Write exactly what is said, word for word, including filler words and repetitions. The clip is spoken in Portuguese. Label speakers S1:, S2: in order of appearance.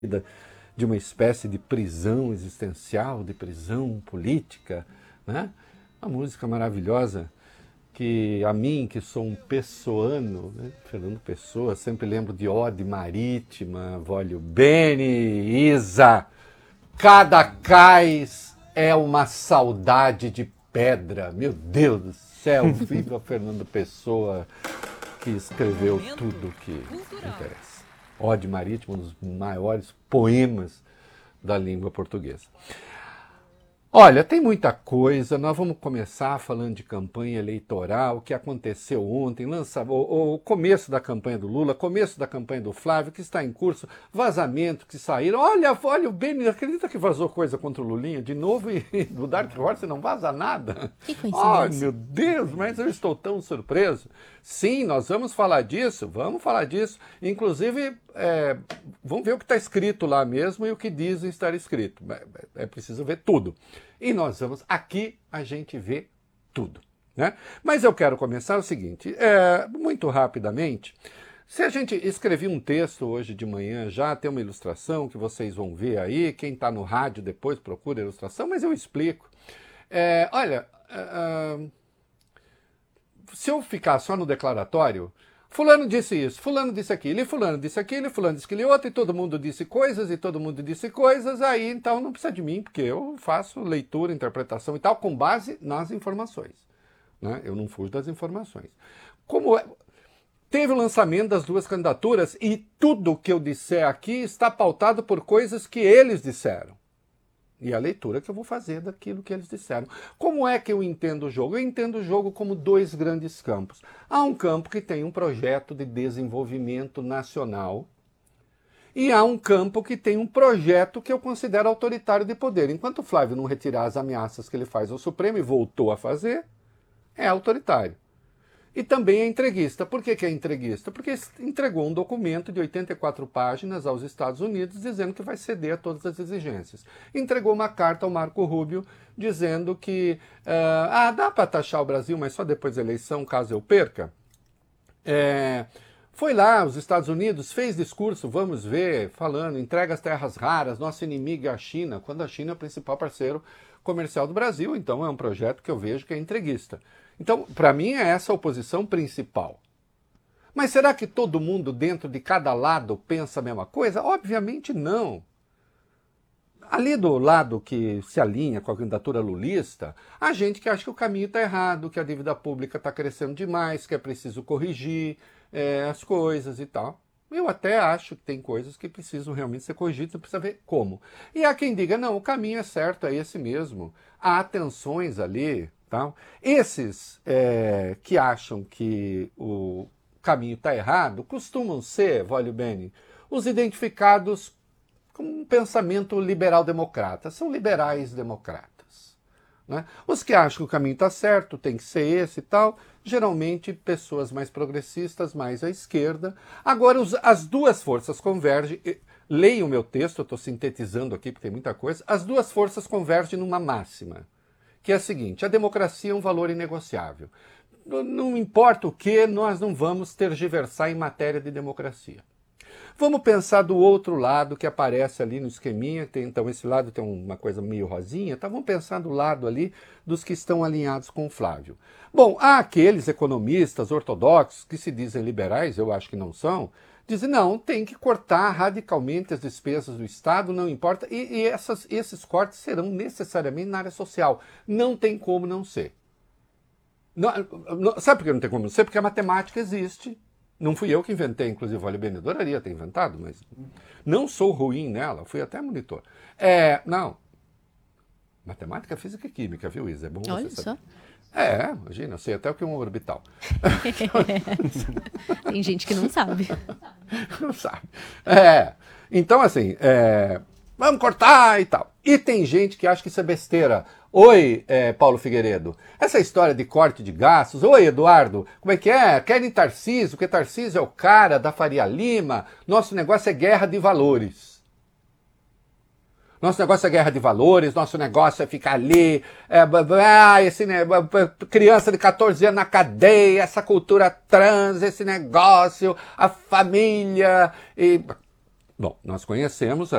S1: de uma espécie de prisão existencial, de prisão política, né? Uma música maravilhosa que a mim, que sou um pessoano, né? Fernando Pessoa, sempre lembro de Ode Marítima, Voglio Bene, Isa, cada cais é uma saudade de pedra. Meu Deus do céu, viva Fernando Pessoa, que escreveu tudo o que interessa. Ode Marítima, um dos maiores poemas da língua portuguesa. Olha, tem muita coisa, nós vamos começar falando de campanha eleitoral, o que aconteceu ontem, lança, o, o começo da campanha do Lula, começo da campanha do Flávio, que está em curso, vazamento que saíram, olha, olha o Beni, acredita que vazou coisa contra o Lulinha de novo e do Dark Horse não vaza nada?
S2: Que coincidência.
S1: Ai, meu Deus, mas eu estou tão surpreso. Sim, nós vamos falar disso, vamos falar disso, inclusive, é, vamos ver o que está escrito lá mesmo e o que dizem estar escrito, é, é preciso ver tudo. E nós vamos, aqui a gente vê tudo, né? Mas eu quero começar o seguinte, é, muito rapidamente, se a gente escrevi um texto hoje de manhã, já tem uma ilustração que vocês vão ver aí, quem está no rádio depois procura a ilustração, mas eu explico. É, olha, uh, se eu ficar só no declaratório, fulano disse isso, fulano disse aquilo, e fulano disse aquilo, e fulano disse aquilo outro, e todo mundo disse coisas, e todo mundo disse coisas, aí então não precisa de mim, porque eu faço leitura, interpretação e tal, com base nas informações, né? Eu não fujo das informações. Como é, teve o lançamento das duas candidaturas, e tudo que eu disser aqui está pautado por coisas que eles disseram. E a leitura que eu vou fazer daquilo que eles disseram. Como é que eu entendo o jogo? Eu entendo o jogo como dois grandes campos. Há um campo que tem um projeto de desenvolvimento nacional e há um campo que tem um projeto que eu considero autoritário de poder. Enquanto o Flávio não retirar as ameaças que ele faz ao Supremo e voltou a fazer, é autoritário. E também é entreguista. Por que que é entreguista? Porque entregou um documento de oitenta e quatro páginas aos Estados Unidos dizendo que vai ceder a todas as exigências. Entregou uma carta ao Marco Rubio dizendo que uh, ah, dá para taxar o Brasil, mas só depois da eleição, caso eu perca. É, foi lá, os Estados Unidos, fez discurso, vamos ver, falando, entrega as terras raras, nosso inimigo é a China, quando a China é o principal parceiro comercial do Brasil, então é um projeto que eu vejo que é entreguista. Então, para mim, é essa a oposição principal. Mas será que todo mundo dentro de cada lado pensa a mesma coisa? Obviamente não. Ali do lado que se alinha com a candidatura lulista, há gente que acha que o caminho está errado, que a dívida pública está crescendo demais, que é preciso corrigir é, as coisas e tal. Eu até acho que tem coisas que precisam realmente ser corrigidas, não precisa ver como. E há quem diga, não, o caminho é certo, é esse mesmo. Há tensões ali. Tá? Esses é, que acham que o caminho está errado costumam ser, Voglio Bene, os identificados com um pensamento liberal-democrata. São liberais democratas. Né? Os que acham que o caminho está certo, tem que ser esse e tal, geralmente pessoas mais progressistas, mais à esquerda. Agora, os, as duas forças convergem. Leiam o meu texto, eu estou sintetizando aqui porque tem muita coisa. As duas forças convergem numa máxima, que é a seguinte, a democracia é um valor inegociável. Não importa o que, nós não vamos tergiversar em matéria de democracia. Vamos pensar do outro lado que aparece ali no esqueminha, tem, então esse lado tem uma coisa meio rosinha, tá? Vamos pensar do lado ali dos que estão alinhados com o Flávio. Bom, há aqueles economistas ortodoxos que se dizem liberais, eu acho que não são, dizem, não, tem que cortar radicalmente as despesas do Estado, não importa, e, e essas, esses cortes serão necessariamente na área social. Não tem como não ser. Não, não, sabe por que não tem como não ser? Porque a matemática existe. Não fui eu que inventei, inclusive, Voglio Bene, adoraria ter inventado, mas não sou ruim nela, fui até monitor. É, não. Matemática, física e química, viu, Isa? É bom você
S2: Olha
S1: saber.
S2: só.
S1: É, imagina, eu sei até o que é um orbital.
S2: Tem gente que não sabe.
S1: Não sabe. É, então, assim, é, vamos cortar e tal. E tem gente que acha que isso é besteira. Oi, é, Paulo Figueiredo, essa história de corte de gastos. Oi, Eduardo, como é que é? Querem Tarcísio, porque Tarcísio é o cara da Faria Lima. Nosso negócio é guerra de valores. Nosso negócio é guerra de valores, nosso negócio é ficar ali, é, ah, esse, né, criança de catorze anos na cadeia, essa cultura trans, esse negócio, a família. E... Bom, nós conhecemos